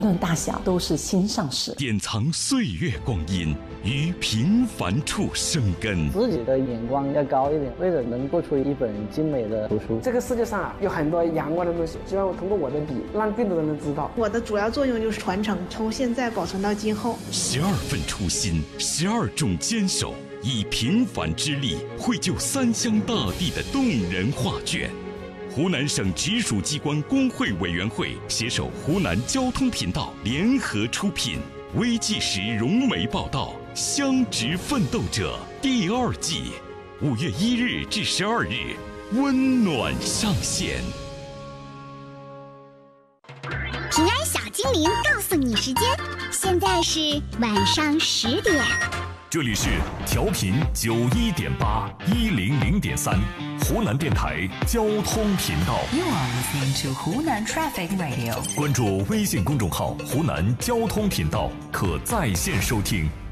无论大小都是新上市， 典藏岁月光阴，于平凡处生根。 自己的眼光要高一点，为了能做出一本精美的图书。 这个世界上有很多阳光的东西，希望通过我的笔，让更多人能知道。 我的主要作用就是传承，从现在保存到今后。 12份初心，12种坚守，以平凡之力绘就三湘大地的动人画卷。湖南省直属机关工会委员会携手湖南交通频道联合出品，微纪实融媒报道《乡职奋斗者》第2季，5月1日至12日温暖上线。 平安小精灵告诉你时间，现在是晚上10点。 这里是调频91.8，100.3，湖南电台交通频道。 You are listening to 湖南 Traffic Radio。 关注微信公众号“湖南交通频道”，可在线收听。